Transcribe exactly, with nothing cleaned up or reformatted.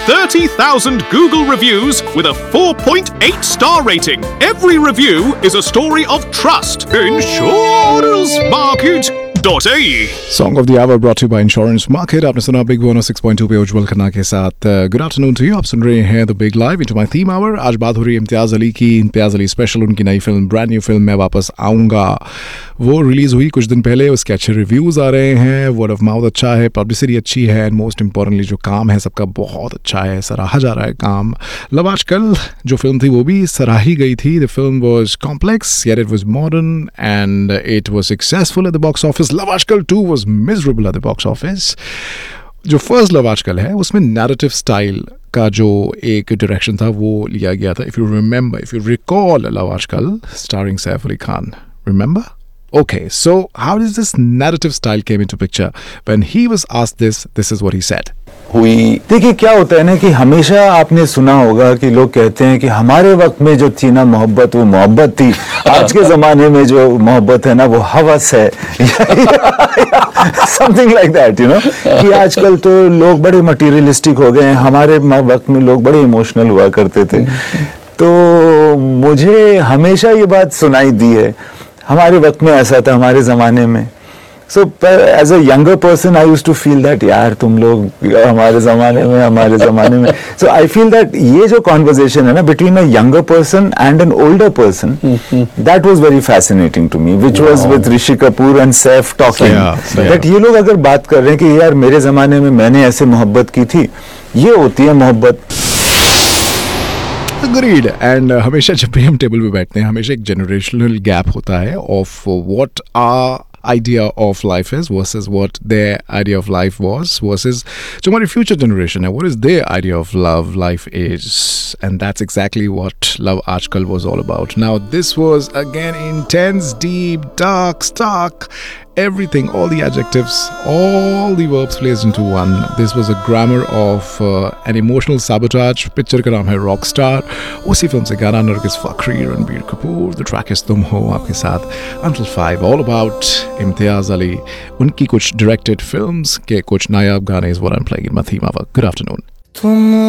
thirty thousand Google reviews with a four point eight star rating. Every review is a story of trust. Insurance Market dot A E song of the our brought you by insurance market. आपने सुना big one six point two पे उज्जवल खन्ना के साथ। Good afternoon to you. आप सुन रहे हैं the big live into my theme our. आज बात हो रही है इम्तियाज अली की। इम्तियाज अली स्पेशल, उनकी नई फिल्म, ब्रांड न्यू फिल्म मैं वापस आऊँगा, वो रिलीज हुई कुछ दिन पहले। उसके अच्छे रिव्यूज़ आ रहे हैं, वर्ड ऑफ माउथ अच्छा है, पब्लिसिटी अच्छी है, एंड मोस्ट इंपॉर्टेंटली जो काम है सबका बहुत अच्छा है, सराहा जा रहा है काम। लव आजकल जो फिल्म थी वो भी सराही गई थी। The film was complex yet it was modern and it was successful at the box office. Love आजकल to was miserable at the box office. जो फर्स्ट लव आजकल है उसमें नैरेटिव स्टाइल का जो एक डायरेक्शन था वो लिया गया था। If you remember, if you recall love आजकल starring Saif Ali Khan, remember? Okay, so how does this narrative style came into picture? When he was asked this, this is what he said. हुई देखिए, क्या होता है ना कि हमेशा आपने सुना होगा कि लोग कहते हैं कि हमारे वक्त में जो थी ना मोहब्बत, वो मोहब्बत थी। आज के जमाने में जो मोहब्बत है ना वो हवस है। Something like that, you know, कि आजकल तो लोग बड़े मटीरियलिस्टिक हो गए हैं। हमारे वक्त में लोग बड़े इमोशनल हुआ करते थे। तो मुझे हमेशा ये बात सुनाई दी है, हमारे वक्त में ऐसा था, हमारे ज़माने में। So as a younger person I used to feel that यार तुम लोग हमारे ज़माने में हमारे ज़माने में सो आई फील दैट ये जो कॉन्वर्जेशन है ना between a younger person and an older person, that was very fascinating to me, which was with Rishi Kapoor and Saif talking that ये लोग अगर बात कर रहे हैं कि यार मेरे ज़माने में मैंने ऐसे मोहब्बत की थी, ये होती है मोहब्बत। Agreed. And uh, हमेशा जब भी हम टेबल पे बैठते हैं हमेशा एक जनरेशनल गैप होता है of what our idea of life is versus what their idea of life was versus जो हमारी future generation है, what is their idea of love life is, and that's exactly what Love Aajkal was all about. Now this was again intense, deep, dark, stark, everything, all the adjectives, all the verbs placed into one. This was a grammar of uh, an emotional sabotage. Picture का नाम है Rockstar. उसी film से गाना Nargis Fakhri, Ranbir Kapoor. The track is तुम हो आपके साथ Until five, all about Imtiaz Ali, उनकी कुछ डायरेक्टेड फिल्म्स के कुछ नायाब गाने is what I'm playing in my theme of. Good afternoon.